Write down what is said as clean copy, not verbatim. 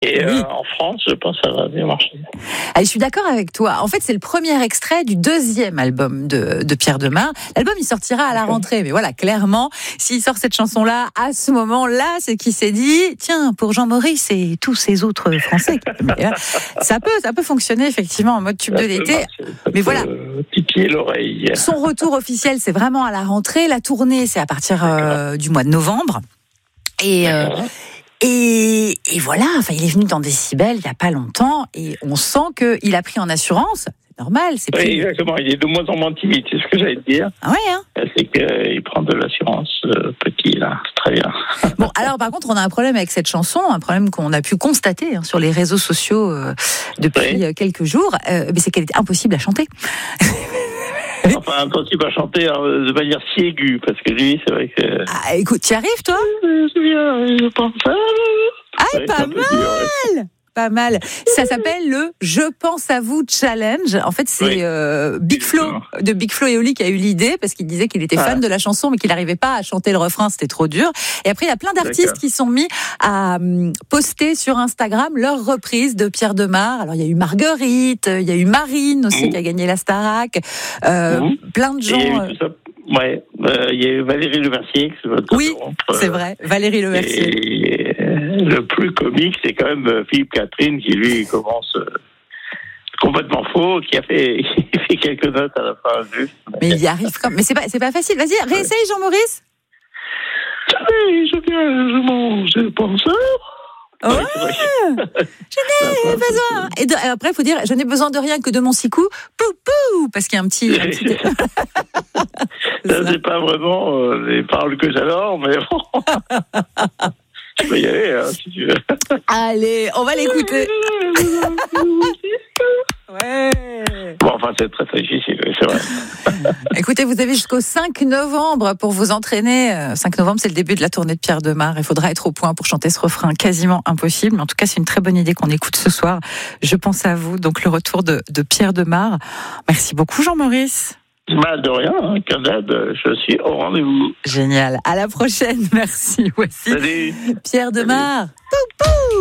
Et Oui. en France, je pense que ça va bien marcher. Je suis d'accord avec toi. En fait, c'est le premier extrait du deuxième album de Pierre Demar. L'album, il sortira à la rentrée. Mais voilà, clairement, s'il sort cette chanson-là, à ce moment-là, c'est qu'il s'est dit, tiens, pour Jean-Maurice et tous ces autres Français. Mais, ça peut fonctionner, effectivement, en mode tube de l'été. Mais voilà. Titiller l'oreille. Son retour officiel, c'est vraiment à la rentrée. La tournée, c'est à partir du mois de novembre. Et voilà, enfin, il est venu dans Décibel il n'y a pas longtemps et on sent qu'il a pris en assurance. C'est normal, c'est plus... Oui, exactement. Il est de moins en moins timide, c'est ce que j'allais te dire. Ah ouais, hein. C'est qu'il prend de l'assurance petit, là. C'est très bien. Bon, alors par contre, on a un problème avec cette chanson, un problème qu'on a pu constater sur les réseaux sociaux depuis quelques jours, mais c'est qu'elle est impossible à chanter. Enfin, impossible à chanter de manière si aiguë, parce que lui, c'est vrai que... Ah, écoute, tu y arrives, toi? Je pense ça. Ah, Ouais, pas mal! Pas mal. Ça s'appelle le Je pense à vous challenge. En fait, c'est Big Flo de Big Flo et Oli qui a eu l'idée parce qu'il disait qu'il était fan de la chanson mais qu'il n'arrivait pas à chanter le refrain, c'était trop dur. Et après, il y a plein d'artistes qui sont mis à poster sur Instagram leur reprise de Pierre Demar. Alors, il y a eu Marguerite, il y a eu Marine aussi qui a gagné la Starac. Plein de gens... Ouais, il y a eu Valérie Lemercier. Oui, c'est vrai, Valérie Lemercier. Et le plus comique, c'est quand même Philippe Catherine qui, lui, commence complètement faux, qui a fait quelques notes à la fin, juste. Mais il y arrive quand même. Mais c'est pas facile. Vas-y, réessaye, Jean-Maurice. Je pense ça. Ouais, je n'ai besoin. Et après, il faut dire, je n'ai besoin de rien que de mon sicou. Pou, pou, parce qu'il y a un petit... Ça, c'est pas vraiment les paroles que j'adore, mais bon. Tu peux y aller, hein, si tu veux. Allez, on va l'écouter. Ouais. Bon, enfin, c'est très très difficile, c'est vrai. Écoutez, vous avez jusqu'au 5 novembre pour vous entraîner. 5 novembre, c'est le début de la tournée de Pierre Demar. Il faudra être au point pour chanter ce refrain quasiment impossible. Mais en tout cas, c'est une très bonne idée qu'on écoute ce soir. Je pense à vous. Donc, le retour de Pierre Demar. Merci beaucoup, Jean-Maurice. De rien, hein, Canad, je suis au rendez-vous. Génial. À la prochaine. Merci. Voici Salut. Pierre Demar.